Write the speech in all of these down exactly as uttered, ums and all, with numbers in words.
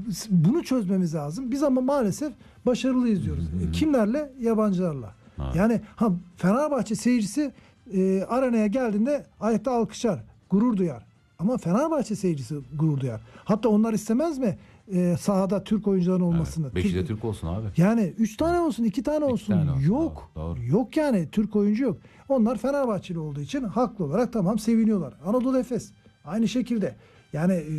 bunu çözmemiz lazım. Biz ama maalesef başarılı izliyoruz. E, kimlerle? Yabancılarla. Ha. Yani ha, Fenerbahçe seyircisi e, arenaya geldiğinde ayakta alkışlar, gurur duyar. Ama Fenerbahçe seyircisi gurur duyar. Hatta onlar istemez mi e, sahada Türk oyuncuların olmasını? Evet, beşi de Türk, Türk olsun abi. Yani üç tane olsun, iki tane İki olsun. tane olsun, Yok. doğru, doğru. Yok yani Türk oyuncu yok. Onlar Fenerbahçeli olduğu için haklı olarak tamam seviniyorlar. Anadolu Efes aynı şekilde. Yani e,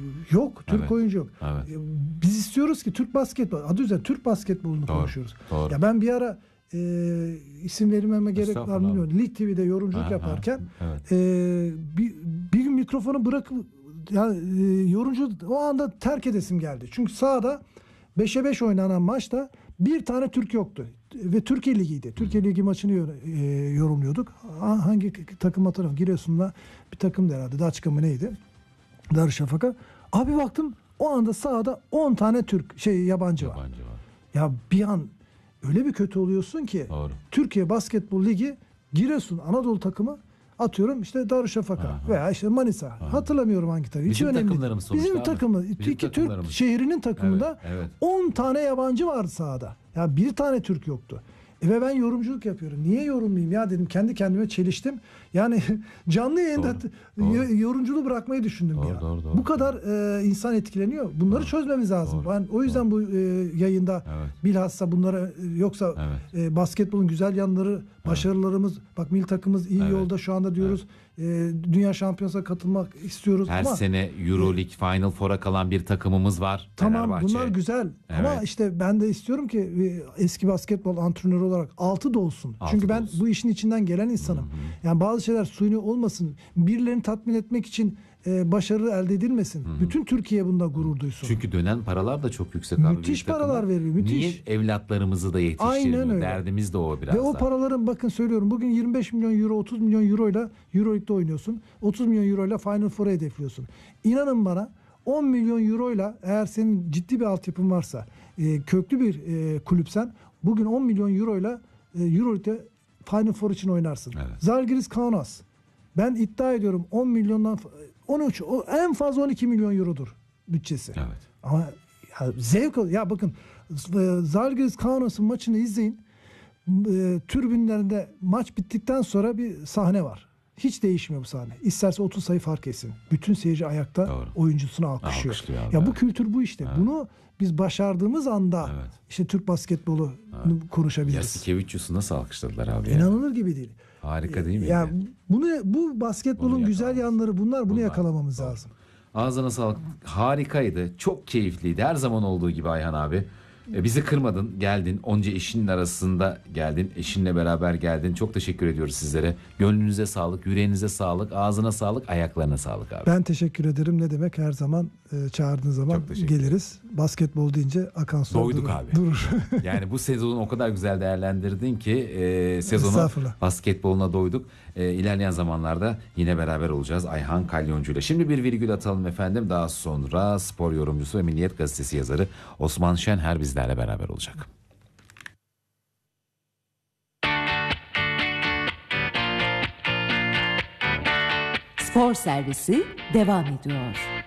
yok Türk Evet, oyuncu yok. evet. E, biz istiyoruz ki Türk basketbol, adı üzerinde Türk basketbolunu Doğru, konuşuyoruz. doğru. Ya ben bir ara e, isim vermeme gerek var Estağfurullah. bilmiyorum. Lig T V'de yorumculuk Aha, yaparken evet. e, bir, bir gün mikrofonu bırakıp yani e, yorumcu o anda terk edesim geldi. Çünkü sahada beşe beş oynanan maçta bir tane Türk yoktu. Ve Türkiye Ligi'ydi. Türkiye Ligi maçını yor- e, yorumluyorduk. Ha- Hangi k- takım hatırlamıyorum. Giresun'da bir takımdı herhalde. Daçka mı neydi? Darüşşafaka. Abi baktım o anda sahada on tane Türk şey yabancı var. Yabancı var. Ya bir an öyle bir kötü oluyorsun ki Doğru. Türkiye Basketbol Ligi Giresun Anadolu takımı atıyorum işte Darüşşafaka Aha. veya işte Manisa. Hatırlamıyorum hangi takım. Hiç Bizim önemli değil. takımlarımız sonuçta Bizim abi. takımı. Bizim iki Türk takımlarımız. şehrinin takımında Evet, evet. on tane yabancı vardı sahada. Ya bir tane Türk yoktu. E ve ben yorumculuk yapıyorum. Niye yorumlayayım ya dedim. Kendi kendime çeliştim. Yani canlı yayında Doğru, y- doğru. yorumculuğu bırakmayı düşündüm Doğru, ya. doğru, doğru. Bu kadar e, insan etkileniyor. Bunları Doğru. çözmemiz lazım. Doğru, Ben o yüzden bu e, yayında Evet. bilhassa bunlara e, yoksa Evet. e, basketbolun güzel yanları, başarılarımız, bak milli takımımız iyi Evet. yolda şu anda diyoruz. E, dünya şampiyonasına katılmak istiyoruz Her ama sene Euroleague Final Four'a kalan bir takımımız var. tamam Fenerbahçe. bunlar güzel ama Evet. işte ben de istiyorum ki e, eski basketbol antrenörü olarak altı da olsun. Altı Çünkü da ben olsun. bu işin içinden gelen insanım. Yani bazı şeyler suni olmasın. Birilerini tatmin etmek için e, başarı elde edilmesin. Bütün Türkiye bunda gurur duysun. Çünkü dönen paralar da çok yüksek abi. Müthiş büyük takımlar. paralar veriliyor, müthiş. Niye evlatlarımızı da Aynen yetiştirmiyor? öyle. Derdimiz de o biraz Ve o da. paraların bakın söylüyorum bugün yirmi beş milyon euro otuz milyon euro ile Euroleague'de oynuyorsun. otuz milyon euro ile Final Four'a hedefliyorsun. İnanın bana on milyon euro ile eğer senin ciddi bir altyapın varsa e, köklü bir e, kulüpsen bugün on milyon euro ile e, Euroleague'de Final Four için oynarsın. Evet. Zalgiris Kaunas. Ben iddia ediyorum on milyondan fa- on üç o en fazla on iki milyon eurodur bütçesi. Evet. Ama ya zevk al- ya bakın e, Zalgiris Kaunas'ın maçını izleyin. E, tribünlerinde maç bittikten sonra bir sahne var. Hiç değişmiyor bu sahne. İsterse otuz sayı fark etsin. Bütün seyirci ayakta Doğru. oyuncusunu alkışlıyor. Alkışlıyor abi, ya bu evet. kültür bu işte. Bunu biz başardığımız anda Evet. işte Türk basketbolu konuşabiliriz. Yasikevicius'u nasıl alkışladılar abi ya? İnanılır gibi değil. Harika değil mi? Ya bunu bu basketbolun Bunu güzel yakalamamız. yanları bunlar. Bunu Bunlar. yakalamamız Doğru. lazım. Ağzına sağlık. Harikaydı. Çok keyifliydi. Her zaman olduğu gibi Ayhan abi. E, bizi kırmadın. Geldin. Onca eşinin arasında geldin. Eşinle beraber geldin. Çok teşekkür ediyoruz sizlere. Gönlünüze sağlık, yüreğinize sağlık, ağzına sağlık, ayaklarına sağlık abi. Ben teşekkür ederim. Ne demek her zaman e, çağırdığın zaman Çok teşekkür geliriz. Basketbol deyince akan sular Doyduk durur. abi. Durur. Yani bu sezonu o kadar güzel değerlendirdin ki e, sezonu Estağfurullah. basketboluna doyduk. E, ilerleyen zamanlarda yine beraber olacağız Ayhan Kalyoncu ile. Şimdi bir virgül atalım efendim. Daha sonra spor yorumcusu ve Milliyet Gazetesi yazarı Osman Şenher bizlerle beraber olacak. Spor servisi devam ediyor.